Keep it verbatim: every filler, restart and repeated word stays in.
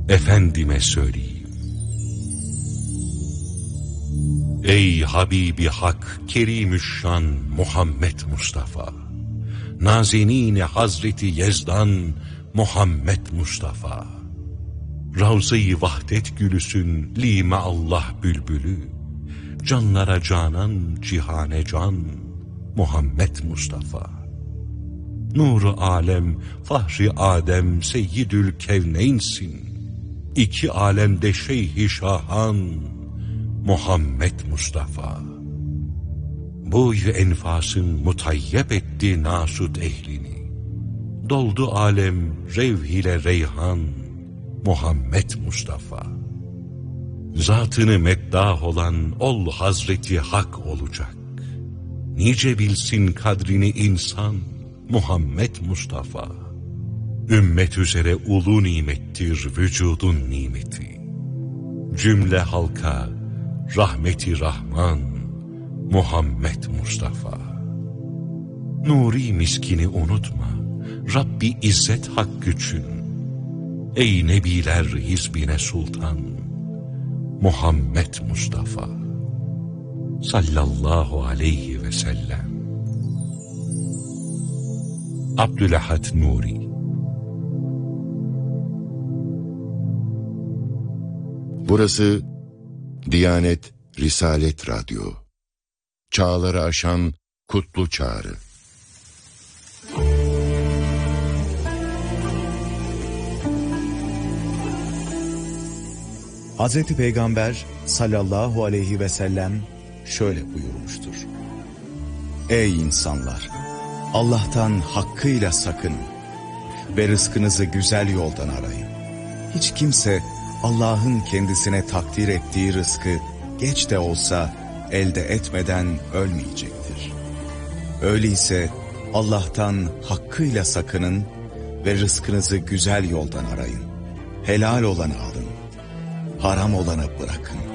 efendime söyleyeyim. Ey Habibi Hak, Kerimüşşan Muhammed Mustafa, Nazenîn-i Hazreti Yezdan Muhammed Mustafa, Ravza-i Vahdet gülüsün lime Allah bülbülü, canlara canan, cihane can Muhammed Mustafa. Nur-u alem, fahri Adem, seyyidül kevneynsin, İki alemde şeyh-i şahan Muhammed Mustafa. Buy enfasın mutayyep etti nasut ehlini, doldu alem revh ile reyhan Muhammed Mustafa. Zatını meddah olan ol Hazreti Hak olacak, nice bilsin kadrini insan Muhammed Mustafa. Ümmet üzere ulu nimettir vücudun nimeti, cümle halka rahmeti Rahman Muhammed Mustafa. Nuri miskini unutma, Rabbi İzzet hak güçün, ey nebiler hizbine sultan Muhammed Mustafa sallallahu aleyhi ve sellem. Abdülahad Nuri. Burası Diyanet Risalet Radyo. Çağları aşan kutlu çağrı. Hazreti Peygamber sallallahu aleyhi ve sellem şöyle buyurmuştur: Ey insanlar! Allah'tan hakkıyla sakının ve rızkınızı güzel yoldan arayın. Hiç kimse Allah'ın kendisine takdir ettiği rızkı geç de olsa elde etmeden ölmeyecektir. Öyleyse Allah'tan hakkıyla sakının ve rızkınızı güzel yoldan arayın. Helal olanı alın, haram olanı bırakın.